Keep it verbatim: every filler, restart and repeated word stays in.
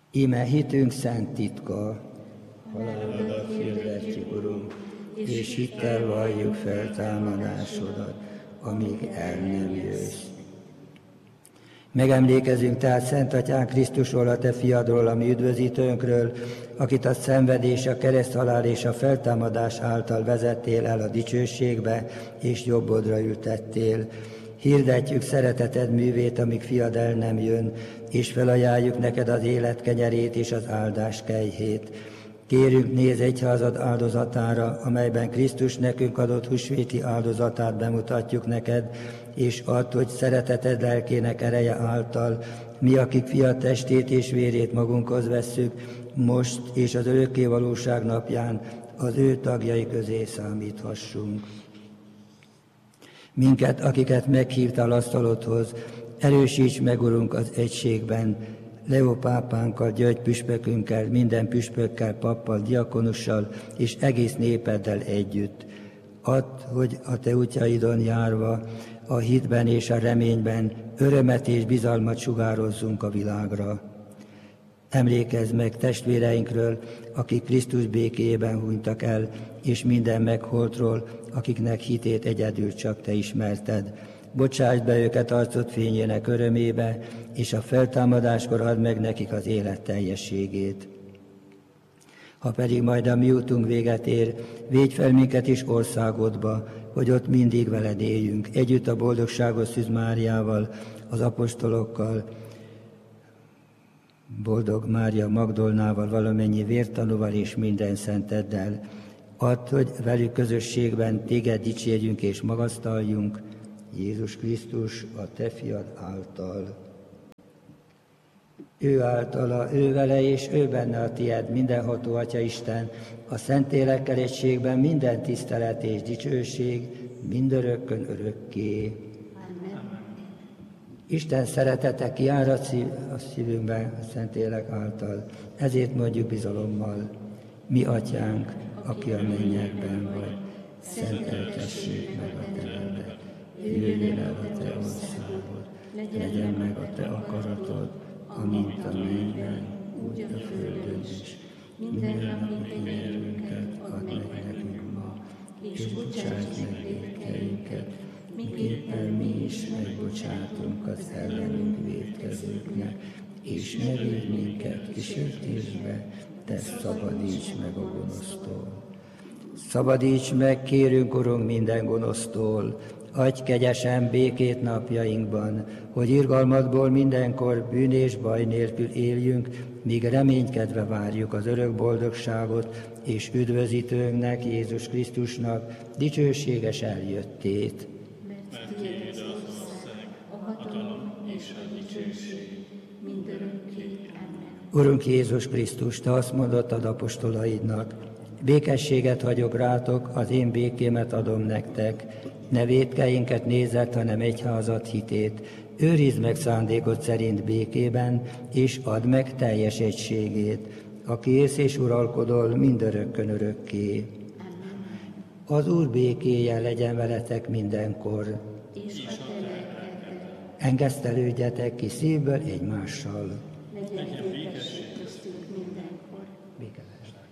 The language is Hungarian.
Íme hitünk szent titka, halálodat hirdetjük, Urunk, és hittel valljuk feltámadásodat, amíg el nem jössz. Megemlékezünk tehát Szent Atyánk Krisztusról, a Te fiadról, a mi üdvözítőnkről, akit a szenvedés, a kereszthalál és a feltámadás által vezettél el a dicsőségbe, és jobbodra ültettél. Hirdetjük szereteted művét, amíg fiad el nem jön, és felajánljuk neked az élet kenyerét és az áldás kejhét. Kérünk, nézz egyházad áldozatára, amelyben Krisztus nekünk adott húsvéti áldozatát bemutatjuk neked, és add, hogy szereteted lelkének ereje által, mi, akik fiad testét és vérét magunkhoz vesszük, most és az örökké valóság napján az ő tagjai közé számíthassunk. Minket, akiket meghívtál asztalodhoz, erősíts meg, Urunk, az egységben, Leó pápánkkal, György püspökünkkel, minden püspökkel, pappal, diakonussal és egész népeddel együtt. Add, hogy a te útjaidon járva, a hitben és a reményben örömet és bizalmat sugározzunk a világra. Emlékezz meg testvéreinkről, akik Krisztus békéjében hunytak el, és minden megholtról, akiknek hitét egyedül csak te ismerted. Bocsásd be őket arcod fényének örömébe, és a feltámadáskor add meg nekik az élet teljességét. Ha pedig majd a mi útunk véget ér, védj fel minket is országodba, hogy ott mindig veled éljünk, együtt a boldogságos Szűz Máriával, az apostolokkal, boldog Mária Magdolnával, valamennyi vértanúval és minden szenteddel. Add, hogy velük közösségben téged dicsérjünk és magasztaljunk, Jézus Krisztus, a te fiad által. Ő általa, ő vele és ő benne a tied, mindenható Atya Isten, a Szentlélekkel egységben minden tisztelet és dicsőség, mindörökkön örökké. Amen. Isten szeretete kiárad a szívünkben a Szentlélek által, ezért mondjuk bizalommal: mi Atyánk, aki a mennyekben vagy, szenteltessék meg a te neved. Jöjjön el a te országod, legyen meg a te akaratod, amint a mennyben, úgy a földön is. Minden napi kenyerünket add meg nekünk ma, és bocsáss meg vétkeinket, miképpen mi is megbocsátunk az ellenünk vétkezőknek, és ne védj minket kísértésbe, te szabadíts meg a gonosztól. Szabadíts meg, kérünk, Urunk, minden gonosztól, adj kegyesen békét napjainkban, hogy irgalmadból mindenkor bűn és baj nélkül éljünk, míg reménykedve várjuk az örök boldogságot és üdvözítőnknek, Jézus Krisztusnak dicsőséges eljöttét. Mert tiéd az ország, a hatalom és a dicsőség mindörökké. Amen. Urunk Jézus Krisztus, te azt mondottad apostolaidnak: békességet hagyok rátok, az én békémet adom nektek. Ne vétkeinket nézett, hanem egyházad hitét. Őrizd meg szándékod szerint békében, és add meg teljes egységét, aki élsz és uralkodol mindörökkön örökké. Az Úr békéje legyen veletek mindenkor. És a te lelkeddel. Engesztelődjetek ki szívből egymással.